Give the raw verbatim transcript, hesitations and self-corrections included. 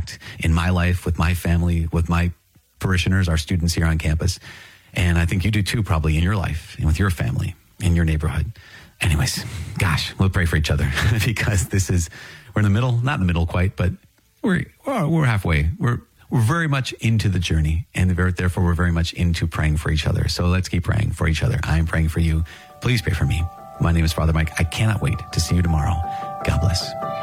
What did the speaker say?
impact in my life, with my family, with my parishioners, our students here on campus. And I think you do too, probably in your life and with your family, in your neighborhood. Anyways, gosh, we'll pray for each other because this is, we're in the middle, not in the middle quite, but we're, we're halfway. We're, we're very much into the journey, and therefore we're very much into praying for each other. So let's keep praying for each other. I am praying for you. Please pray for me. My name is Father Mike. I cannot wait to see you tomorrow. God bless.